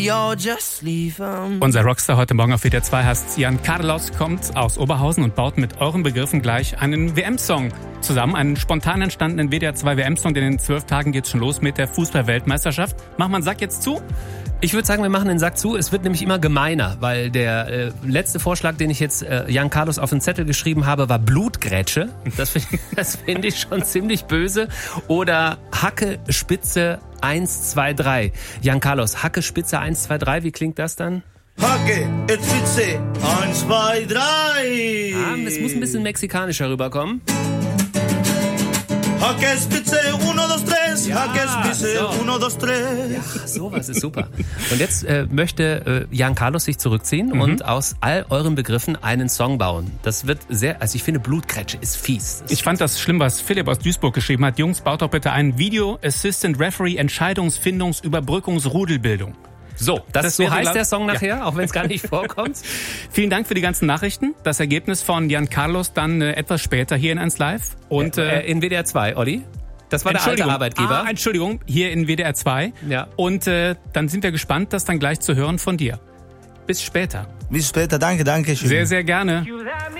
Unser Rockstar heute Morgen auf WDR 2 heißt Jan Carlos, kommt aus Oberhausen und baut mit euren Begriffen gleich einen WM-Song zusammen. Einen spontan entstandenen WDR 2 WM-Song, denn in 12 Tagen geht's schon los mit der Fußball-Weltmeisterschaft. Machen wir einen Sack jetzt zu? Ich würde sagen, wir machen den Sack zu. Es wird nämlich immer gemeiner, weil der letzte Vorschlag, den ich jetzt Jan Carlos auf den Zettel geschrieben habe, war Blutgrätsche. Das find ich schon ziemlich böse. Oder Hacke, Spitze, 1, 2, 3. Jan Carlos, Hacke, Spitze, 1, 2, 3. Wie klingt das dann? Hacke, Spitze, 1, 2, 3. Es muss ein bisschen mexikanischer rüberkommen. Hacke, Spitze, 1, 2, 3. Hacke, Spitze, 1, 2, 3. Ja, sowas ist super. Und jetzt möchte Jan Carlos sich zurückziehen und aus all euren Begriffen einen Song bauen. Das wird sehr, also ich finde, Blutgrätsche ist fies. Ich fand das schlimm, was Philipp aus Duisburg geschrieben hat. Jungs, baut doch bitte einen Video Assistant Referee Entscheidungsfindungsüberbrückungsrudelbildung. So heißt der Song nachher, auch wenn es gar nicht vorkommt. Vielen Dank für die ganzen Nachrichten. Das Ergebnis von Jan Carlos dann etwas später hier in 1 Live. Und in WDR 2, Olli. Das war der alte Arbeitgeber. Entschuldigung, hier in WDR 2. Ja. Und dann sind wir gespannt, das dann gleich zu hören von dir. Bis später. Bis später, danke schön. Sehr, sehr gerne.